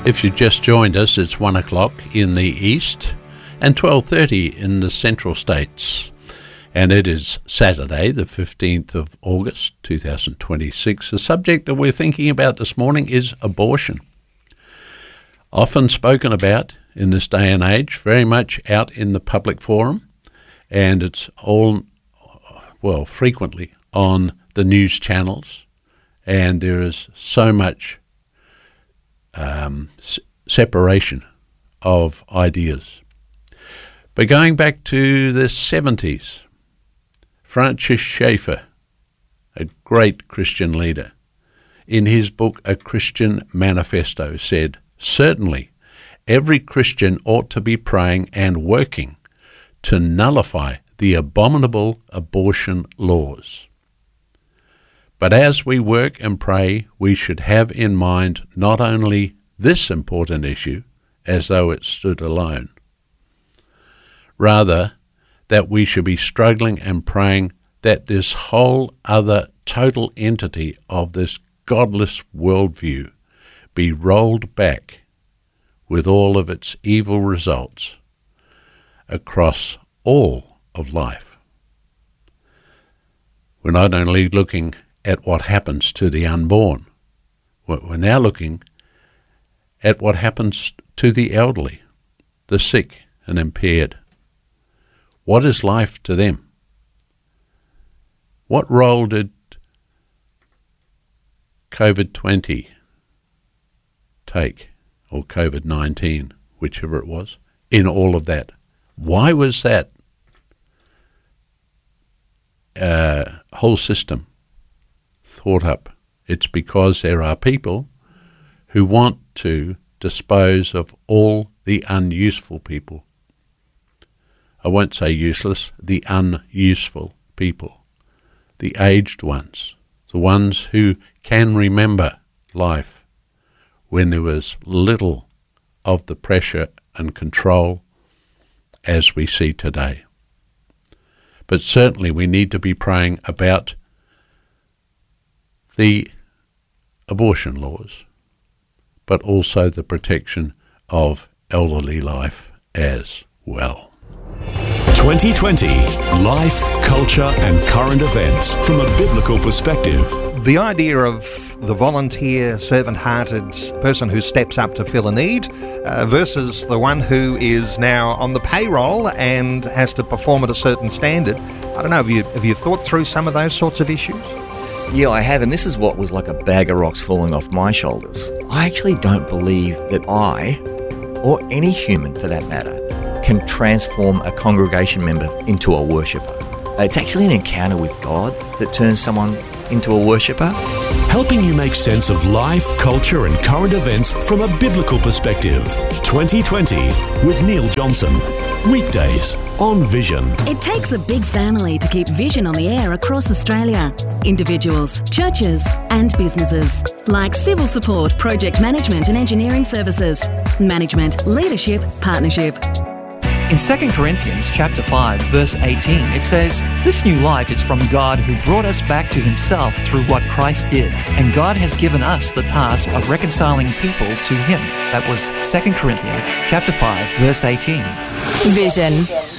If you just joined us, it's 1 o'clock in the east and 12:30 in the central states. And it is Saturday, the 15th of August, 2026. The subject that we're thinking about this morning is abortion. Often spoken about in this day and age, very much out in the public forum, and it's frequently on the news channels, and there is so much separation of ideas. But going back to the 70s, Francis Schaeffer, a great Christian leader, in his book A Christian Manifesto said, "Certainly, every Christian ought to be praying and working to nullify the abominable abortion laws. But as we work and pray, we should have in mind not only this important issue, as though it stood alone, rather that we should be struggling and praying that this whole other total entity of this godless worldview be rolled back with all of its evil results across all of life." We're not only looking at what happens to the unborn, we're now looking at what happens to the elderly, the sick and impaired. What is life to them? What role did COVID-20 take, or COVID-19, whichever it was, in all of that? Why was that whole system thought up? It's because there are people who want to dispose of all the unuseful people. I won't say useless, the unuseful people, the aged ones, the ones who can remember life when there was little of the pressure and control as we see today. But certainly we need to be praying about the abortion laws, but also the protection of elderly life as well. 2020 Life, Culture and Current Events from a biblical perspective. The idea of the volunteer, servant-hearted person who steps up to fill a need versus the one who is now on the payroll and has to perform at a certain standard. I don't know, have you thought through some of those sorts of issues? Yeah, I have, and this is what was like a bag of rocks falling off my shoulders. I actually don't believe that I, or any human for that matter, can transform a congregation member into a worshipper. It's actually an encounter with God that turns someone into a worshipper. Helping you make sense of life, culture and current events from a biblical perspective. 2020 with Neil Johnson. Weekdays on Vision. It takes a big family to keep Vision on the air across Australia. Individuals, churches and businesses. Like civil support, project management and engineering services. Management, leadership, partnership. In 2 Corinthians chapter 5, verse 18, it says, "This new life is from God who brought us back to himself through what Christ did. And God has given us the task of reconciling people to him." That was 2 Corinthians chapter 5, verse 18. Vision